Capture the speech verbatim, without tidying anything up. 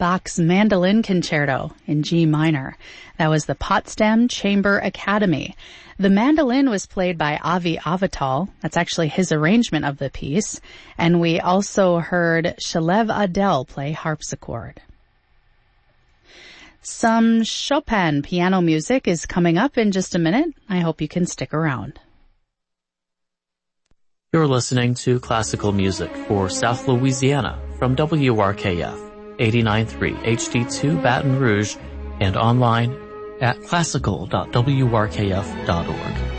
Bach's Mandolin Concerto in G minor. That was the Potsdam Chamber Academy. The mandolin was played by Avi Avital. That's actually his arrangement of the piece. And we also heard Shalev Adel play harpsichord. Some Chopin piano music is coming up in just a minute. I hope you can stick around. You're listening to classical music for South Louisiana from W R K F eighty-nine point three H D two Baton Rouge and online at classical dot w r k f dot org.